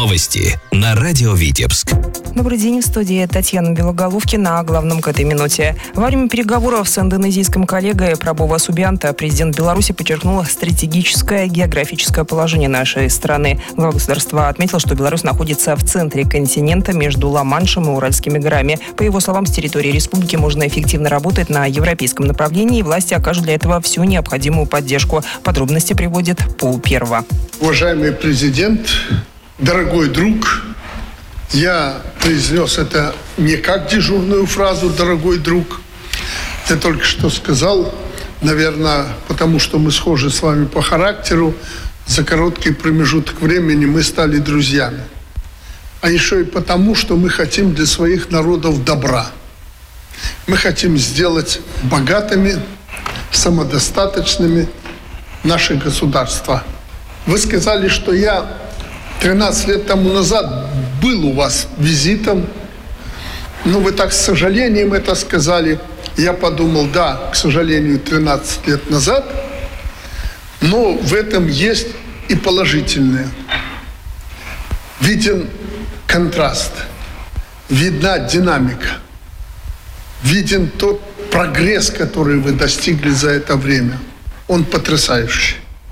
Новости на радио Витебск. Добрый день, в студии Татьяна Белоголовкина. О главном к этой минуте. Во время переговоров с индонезийским коллегой Прабово Субианто президент Беларуси подчеркнул стратегическое географическое положение нашей страны. Глава государства отметил, что Беларусь находится в центре континента между Ла-Маншем и Уральскими горами. По его словам, с территории республики можно эффективно работать на европейском направлении, и власти окажут для этого всю необходимую поддержку. Подробности приводит Пол Первого. Уважаемый президент, дорогой друг, я произнес это не как дежурную фразу «дорогой друг». Я только что сказал, наверное, потому что мы схожи с вами по характеру, за короткий промежуток времени мы стали друзьями. А еще и потому, что мы хотим для своих народов добра. Мы хотим сделать богатыми, самодостаточными наши государства. Вы сказали, что я 13 лет тому назад был у вас визитом. Ну, вы так с сожалением это сказали. Я подумал, да, к сожалению, 13 лет назад. Но в этом есть и положительное. Виден контраст, видна динамика, виден тот прогресс, который вы достигли за это время. Он потрясающий.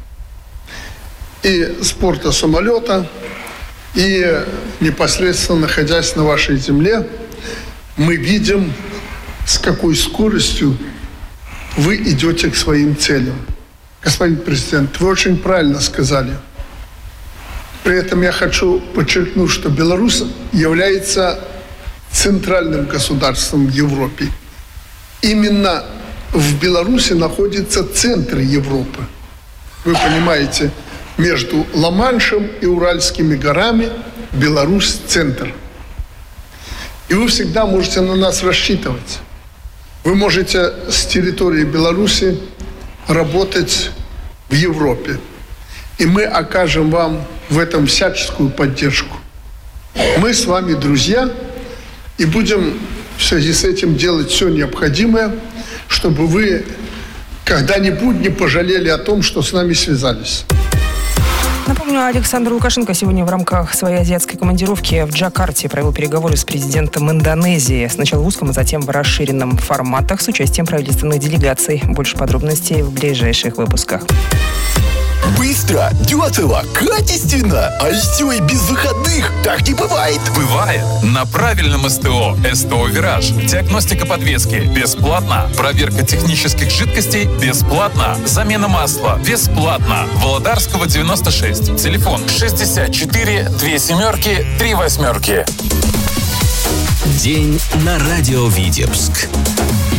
И с порта самолета, и непосредственно находясь на вашей земле, мы видим, с какой скоростью вы идете к своим целям. Господин президент, вы очень правильно сказали. При этом я хочу подчеркнуть, что Беларусь является центральным государством в Европе. Именно в Беларуси находится центр Европы. Вы понимаете, между Ла-Маншем и Уральскими горами Беларусь – центр. И вы всегда можете на нас рассчитывать. Вы можете с территории Беларуси работать в Европе. И мы окажем вам в этом всяческую поддержку. Мы с вами друзья и будем в связи с этим делать все необходимое, чтобы вы когда-нибудь не пожалели о том, что с нами связались. Напомню, Александр Лукашенко сегодня в рамках своей азиатской командировки в Джакарте провел переговоры с президентом Индонезии. Сначала в узком, а затем в расширенном форматах с участием правительственных делегаций. Больше подробностей в ближайших выпусках. Быстро, дешево, качественно, а еще и без выходных. Так не бывает. Бывает. На правильном СТО. СТО «Вираж». Диагностика подвески бесплатно. Проверка технических жидкостей бесплатно. Замена масла бесплатно. Володарского 96. Телефон 64 27 38. День на радио Витебск.